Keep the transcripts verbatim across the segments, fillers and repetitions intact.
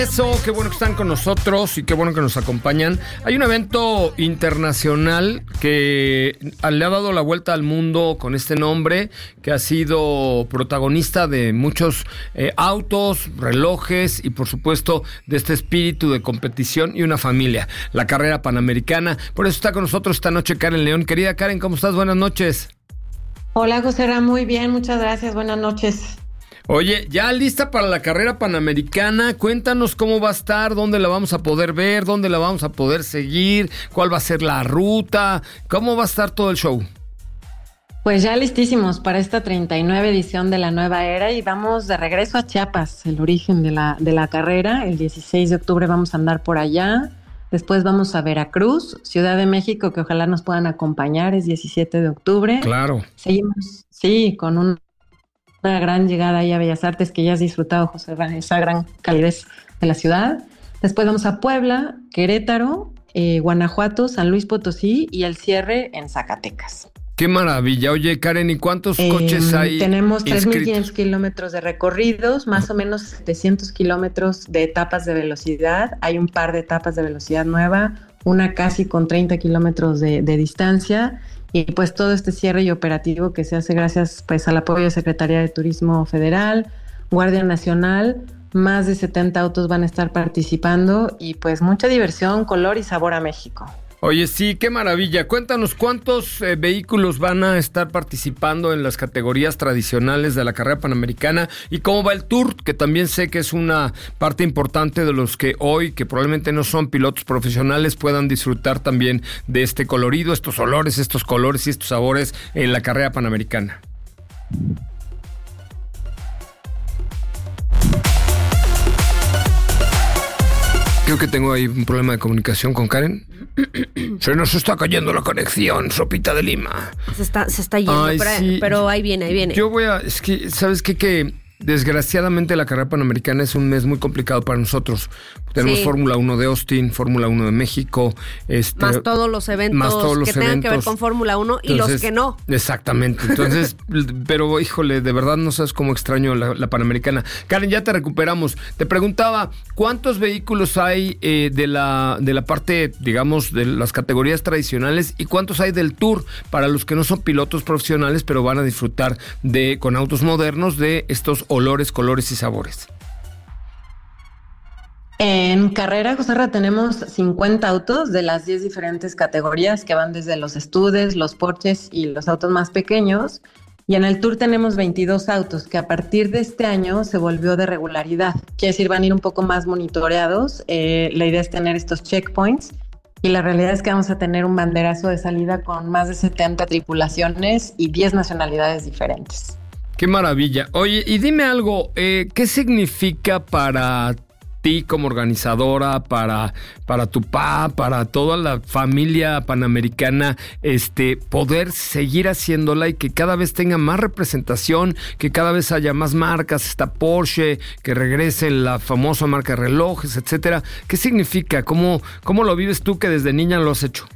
Eso, qué bueno que están con nosotros y qué bueno que nos acompañan. Hay un evento internacional que le ha dado la vuelta al mundo con este nombre, que ha sido protagonista de muchos eh, autos, relojes y por supuesto de este espíritu de competición y una familia, la carrera panamericana. Por eso está con nosotros esta noche Karen León. Querida Karen, ¿cómo estás? Buenas noches. Hola, José Ra, muy bien, muchas gracias, buenas noches. Oye, ya lista para la carrera panamericana, cuéntanos cómo va a estar, dónde la vamos a poder ver, dónde la vamos a poder seguir, cuál va a ser la ruta, cómo va a estar todo el show. Pues ya listísimos para esta treinta y nueve edición de la nueva era y vamos de regreso a Chiapas, el origen de la, de la carrera. El dieciséis de octubre vamos a andar por allá, después vamos a Veracruz, Ciudad de México, que ojalá nos puedan acompañar, es diecisiete de octubre. Claro. Seguimos, sí, con un una gran llegada ahí a Bellas Artes que ya has disfrutado, José, esa gran calidez de la ciudad. Después vamos a Puebla, Querétaro, eh, Guanajuato, San Luis Potosí y el cierre en Zacatecas. ¡Qué maravilla! Oye, Karen, ¿y cuántos eh, coches hay? Tenemos tres mil quinientos kilómetros de recorridos, más o menos setecientos kilómetros de etapas de velocidad. Hay un par de etapas de velocidad nueva, una casi con treinta kilómetros de, de distancia. Y pues todo este cierre y operativo que se hace gracias pues al apoyo de Secretaría de Turismo Federal, Guardia Nacional, más de setenta autos van a estar participando y pues mucha diversión, color y sabor a México. Oye, sí, qué maravilla. Cuéntanos cuántos eh, vehículos van a estar participando en las categorías tradicionales de la carrera panamericana y cómo va el tour, que también sé que es una parte importante de los que hoy, que probablemente no son pilotos profesionales, puedan disfrutar también de este colorido, estos olores, estos colores y estos sabores en la carrera panamericana. Creo que tengo ahí un problema de comunicación con Karen. Se nos está cayendo la conexión, sopita de lima. Se está, se está yendo, Ay, pero, sí. pero ahí viene, ahí viene. Yo voy a... Es que, ¿sabes qué? Que desgraciadamente la carrera panamericana es un mes muy complicado para nosotros. Tenemos sí. Fórmula uno de Austin, Fórmula uno de México. Este, más todos los eventos más todos los que eventos. tengan que ver con Fórmula uno y Entonces, los que no. Exactamente. Entonces, pero híjole, de verdad no sabes cómo extraño la, la panamericana. Karen, ya te recuperamos. Te preguntaba, ¿cuántos vehículos hay eh, de la de la parte, digamos, de las categorías tradicionales y cuántos hay del Tour para los que no son pilotos profesionales, pero van a disfrutar de con autos modernos de estos olores, colores y sabores? En carrera, José Ra, tenemos cincuenta autos de las diez diferentes categorías que van desde los Studes, los Porsches y los autos más pequeños. Y en el Tour tenemos veintidós autos que a partir de este año se volvió de regularidad. Quiere decir, van a ir un poco más monitoreados. Eh, la idea es tener estos checkpoints. Y la realidad es que vamos a tener un banderazo de salida con más de setenta tripulaciones y diez nacionalidades diferentes. ¡Qué maravilla! Oye, y dime algo, eh, ¿qué significa para ti como organizadora, para, para tu papá, para toda la familia panamericana, este, poder seguir haciéndola y que cada vez tenga más representación, que cada vez haya más marcas, está Porsche, que regrese la famosa marca de relojes, etcétera? ¿Qué significa? ¿Cómo, cómo lo vives tú que desde niña lo has hecho?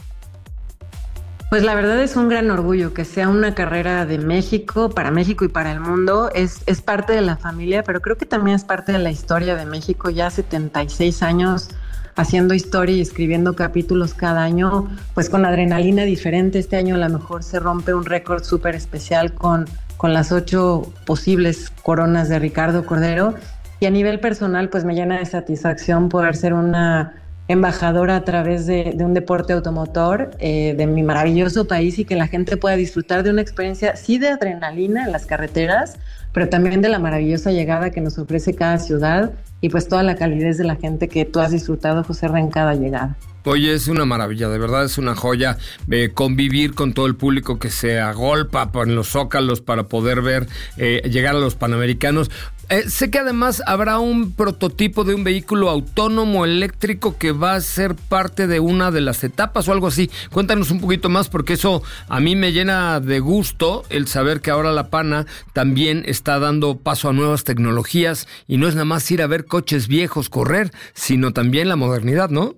Pues la verdad es un gran orgullo que sea una carrera de México, para México y para el mundo. Es, es parte de la familia, pero creo que también es parte de la historia de México. Ya setenta y seis años haciendo historia y escribiendo capítulos cada año, pues con adrenalina diferente. Este año a lo mejor se rompe un récord súper especial con, con las ocho posibles coronas de Ricardo Cordero. Y a nivel personal, pues me llena de satisfacción poder ser una embajadora a través de, de un deporte automotor eh, de mi maravilloso país y que la gente pueda disfrutar de una experiencia sí de adrenalina en las carreteras, pero también de la maravillosa llegada que nos ofrece cada ciudad y pues toda la calidez de la gente que tú has disfrutado, José Ra, en cada llegada. Oye, es una maravilla, de verdad es una joya eh, convivir con todo el público que se agolpa en los zócalos para poder ver eh, llegar a los panamericanos. Eh, sé que además habrá un prototipo de un vehículo autónomo eléctrico que va a ser parte de una de las etapas o algo así. Cuéntanos un poquito más porque eso a mí me llena de gusto el saber que ahora la Pana también está dando paso a nuevas tecnologías y no es nada más ir a ver coches viejos correr, sino también la modernidad, ¿no?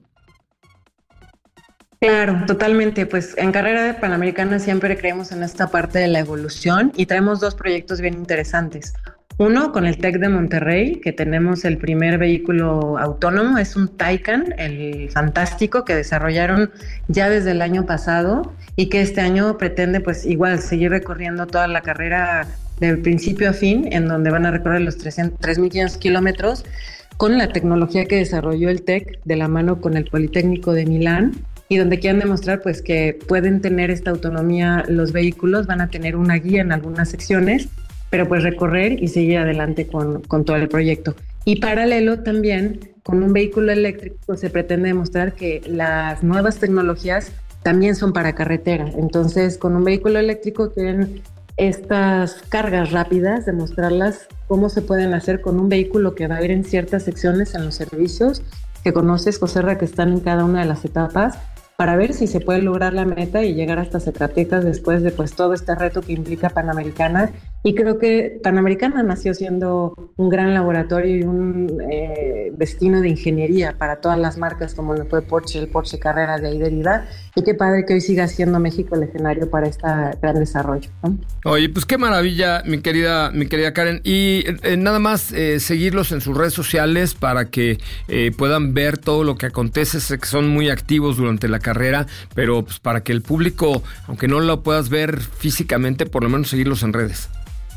Claro, totalmente. Pues en Carrera Panamericana siempre creemos en esta parte de la evolución y traemos dos proyectos bien interesantes. Uno, con el TEC de Monterrey, que tenemos el primer vehículo autónomo, es un Taycan, el fantástico, que desarrollaron ya desde el año pasado y que este año pretende pues igual seguir recorriendo toda la carrera de principio a fin, en donde van a recorrer los tres mil quinientos kilómetros con la tecnología que desarrolló el TEC de la mano con el Politécnico de Milán, y donde quieren demostrar pues que pueden tener esta autonomía los vehículos, van a tener una guía en algunas secciones, pero pues recorrer y seguir adelante con, con todo el proyecto. Y paralelo también, con un vehículo eléctrico se pretende demostrar que las nuevas tecnologías también son para carretera. Entonces, con un vehículo eléctrico quieren estas cargas rápidas, demostrarlas cómo se pueden hacer con un vehículo que va a ir en ciertas secciones en los servicios que conoces, Joserra, que están en cada una de las etapas, para ver si se puede lograr la meta y llegar hasta Zacatecas después de pues todo este reto que implica Panamericana. Y creo que Panamericana nació siendo un gran laboratorio y un eh, destino de ingeniería para todas las marcas, como lo fue Porsche, el Porsche Carrera de ahí deriva. Y qué padre que hoy siga siendo México el escenario para este gran desarrollo, ¿no? Oye, pues qué maravilla, mi querida, mi querida Karen. Y eh, nada más eh, seguirlos en sus redes sociales para que eh, puedan ver todo lo que acontece. Sé que son muy activos durante la carrera, pero pues para que el público, aunque no lo puedas ver físicamente, por lo menos seguirlos en redes.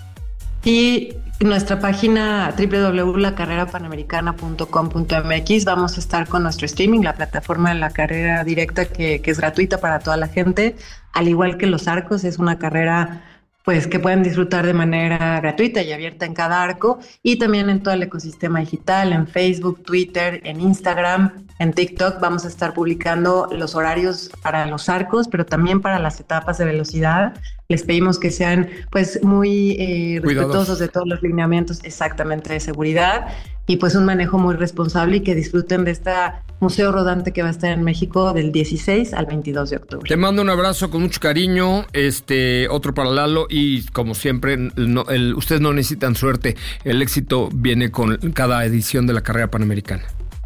Y nuestra página doble u doble u doble u punto la carrera panamericana punto com punto m x, vamos a estar con nuestro streaming, la plataforma de la carrera directa que, que es gratuita para toda la gente, al igual que los arcos, es una carrera pues que pueden disfrutar de manera gratuita y abierta en cada arco, y también en todo el ecosistema digital, en Facebook, Twitter, en Instagram, en TikTok. Vamos a estar publicando los horarios para los arcos, pero también para las etapas de velocidad. Les pedimos que sean pues muy eh, respetuosos de todos los lineamientos exactamente de seguridad, y pues un manejo muy responsable, y que disfruten de este museo rodante que va a estar en México del dieciséis al veintidós de octubre. Te mando un abrazo con mucho cariño, este otro para Lalo, y como siempre, no, el, ustedes no necesitan suerte, el éxito viene con cada edición de la carrera panamericana.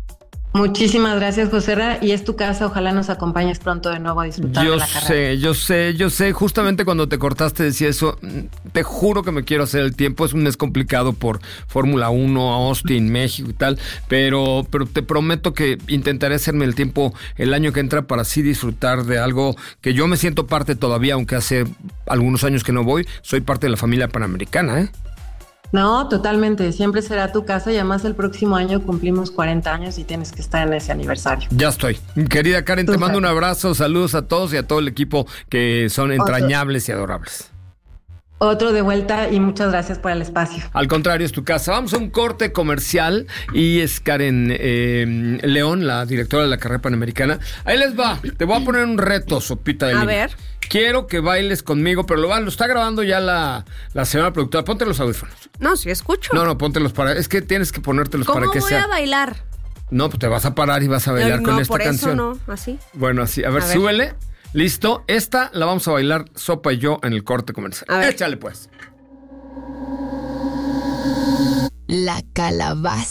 Muchísimas gracias, Joserra, y es tu casa, ojalá nos acompañes pronto de nuevo a disfrutar yo de la carrera. Yo sé, yo sé, yo sé, justamente cuando te cortaste decía eso, te juro que me quiero hacer el tiempo, es un mes complicado por Fórmula uno, Austin, México y tal, pero, pero te prometo que intentaré hacerme el tiempo el año que entra para así disfrutar de algo que yo me siento parte todavía, aunque hace algunos años que no voy, soy parte de la familia panamericana, ¿eh? No, totalmente, siempre será tu casa, y además el próximo año cumplimos cuarenta años y tienes que estar en ese aniversario. Ya estoy. Querida Karen, Tú te mando sabes. un abrazo, saludos a todos y a todo el equipo que son entrañables Otro. y adorables. Otro de vuelta, y muchas gracias por el espacio. Al contrario, es tu casa. Vamos a un corte comercial y es Karen eh, León, la directora de la carrera panamericana. Ahí les va, te voy a poner un reto, sopita de A niño. ver. Quiero que bailes conmigo, pero lo, va, lo está grabando ya la, la señora productora. Ponte los audífonos. No, sí escucho. No, no, póntelos para... Es que tienes que ponértelos para que sea... ¿Cómo voy a bailar? No, pues te vas a parar y vas a bailar no, con no, esta por canción. Eso no, así. Bueno, así. A ver, a ver. súbele. Listo. Esta la vamos a bailar Sopa y yo en el corte comercial. A ver. Échale, pues. La calabaza.